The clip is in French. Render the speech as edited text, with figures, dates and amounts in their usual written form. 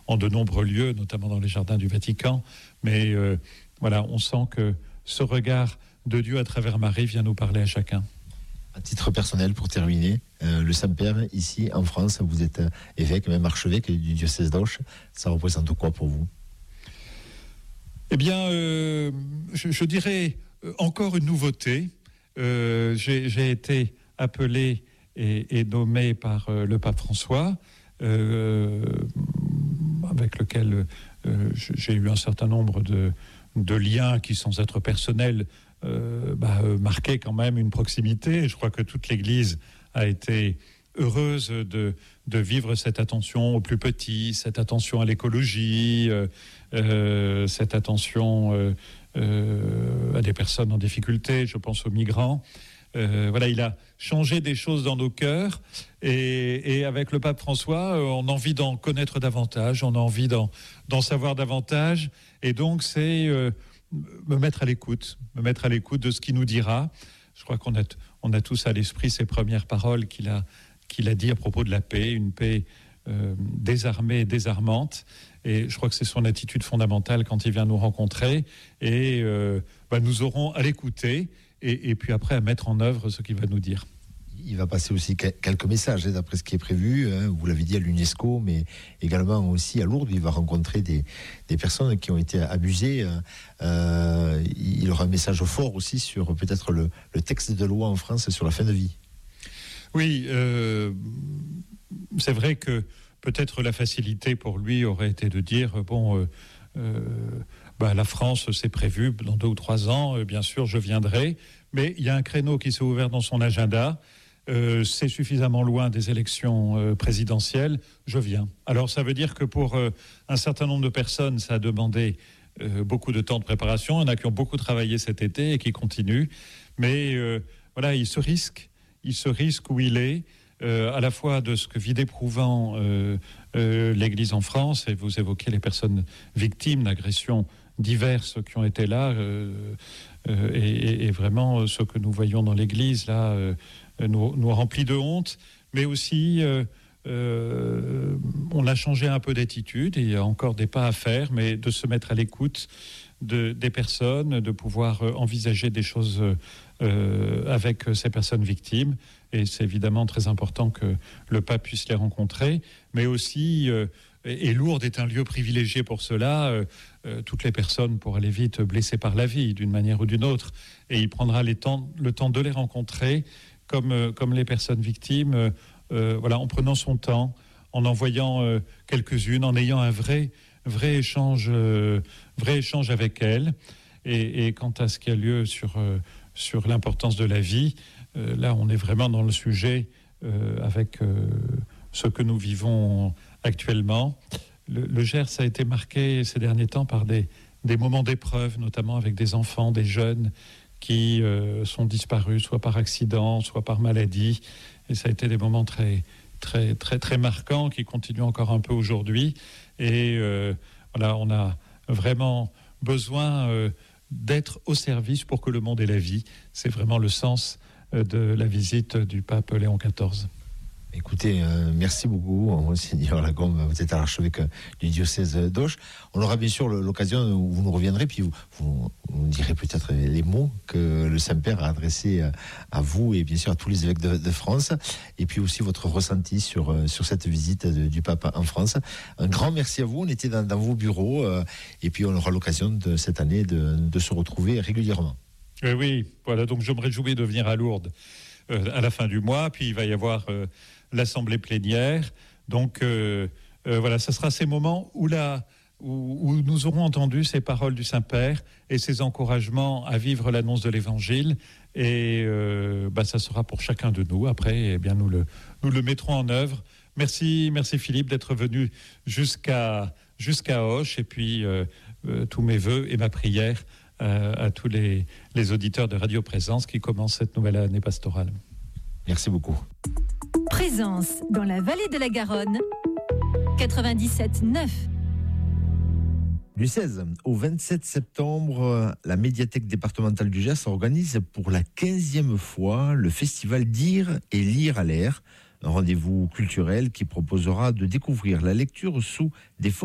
en de nombreux lieux, notamment dans les jardins du Vatican. Mais voilà, on sent que ce regard de Dieu à travers Marie vient nous parler à chacun. À titre personnel, pour terminer, le Saint-Père, ici en France, vous êtes évêque, même archevêque du diocèse d'Auch. Ça représente quoi pour vous ? Eh bien, je dirais encore une nouveauté. J'ai été appelé et nommé par le pape François, avec lequel j'ai eu un certain nombre de liens qui, sans être personnels, marquaient quand même une proximité. Je crois que toute l'Église a été heureuse de vivre cette attention aux plus petits, cette attention à l'écologie, cette attention à des personnes en difficulté, je pense aux migrants. Voilà, il a changé des choses dans nos cœurs et avec le pape François, on a envie d'en connaître davantage, on a envie d'en savoir davantage, et donc c'est me mettre à l'écoute de ce qu'il nous dira. Je crois qu'on a tous à l'esprit ces premières paroles qu'il a dit à propos de la paix, une paix désarmée et désarmante. Et je crois que c'est son attitude fondamentale quand il vient nous rencontrer. Et nous aurons à l'écouter et puis après à mettre en œuvre ce qu'il va nous dire. Il va passer aussi quelques messages, d'après ce qui est prévu. Vous l'avez dit, à l'UNESCO, mais également aussi à Lourdes. Il va rencontrer des personnes qui ont été abusées. Il aura un message fort aussi sur peut-être le texte de loi en France sur la fin de vie. Oui, c'est vrai que peut-être la facilité pour lui aurait été de dire la France, c'est prévu dans 2 ou 3 ans, bien sûr, je viendrai. Mais il y a un créneau qui s'est ouvert dans son agenda. C'est suffisamment loin des élections présidentielles, je viens. Alors ça veut dire que pour un certain nombre de personnes, ça a demandé beaucoup de temps de préparation. Il y en a qui ont beaucoup travaillé cet été et qui continuent. Mais il se risque où il est, à la fois de ce que vit d'éprouvant l'Église en France, et vous évoquez les personnes victimes d'agressions diverses qui ont été là, et vraiment ce que nous voyons dans l'Église là nous remplit de honte, mais aussi on a changé un peu d'attitude et il y a encore des pas à faire, mais de se mettre à l'écoute des personnes, de pouvoir envisager des choses avec ces personnes victimes. Et c'est évidemment très important que le pape puisse les rencontrer, mais aussi, et Lourdes est un lieu privilégié pour cela, toutes les personnes, pour aller vite, blessées par la vie d'une manière ou d'une autre, et il prendra le temps de les rencontrer comme les personnes victimes, en prenant son temps, en envoyant quelques-unes, en ayant un vrai échange avec elles. Et quant à ce qui a lieu sur l'importance de la vie, là on est vraiment dans le sujet avec ce que nous vivons actuellement. Le Gers a été marqué ces derniers temps par des moments d'épreuve, notamment avec des enfants, des jeunes qui sont disparus, soit par accident, soit par maladie. Et ça a été des moments très, très, très, très marquants qui continuent encore un peu aujourd'hui. Et on a vraiment besoin d'être au service pour que le monde ait la vie. C'est vraiment le sens de la visite du pape Léon XIV. Écoutez, merci beaucoup, Monseigneur Lagombe, vous êtes archevêque du diocèse d'Auch. On aura bien sûr l'occasion où vous nous reviendrez, puis vous nous direz peut-être les mots que le Saint-Père a adressés à vous et bien sûr à tous les évêques de France, et puis aussi votre ressenti sur cette visite du pape en France. Un grand merci à vous, on était dans vos bureaux, et puis on aura l'occasion cette année de se retrouver régulièrement. Oui, voilà, donc je me réjouis de venir à Lourdes à la fin du mois, puis il va y avoir l'assemblée plénière. Donc ça sera ces moments où nous aurons entendu ces paroles du Saint-Père et ces encouragements à vivre l'annonce de l'Évangile. Et ça sera pour chacun de nous. Après, eh bien, nous le mettrons en œuvre. Merci Philippe d'être venu jusqu'à Auch. Et puis tous mes vœux et ma prière à tous les auditeurs de Radio Présence qui commencent cette nouvelle année pastorale. Merci beaucoup. Présence dans la vallée de la Garonne, 97.9. Du 16 au 27 septembre, la médiathèque départementale du Gers organise pour la 15e fois le festival Dire et lire à l'air, un rendez-vous culturel qui proposera de découvrir la lecture sous des formes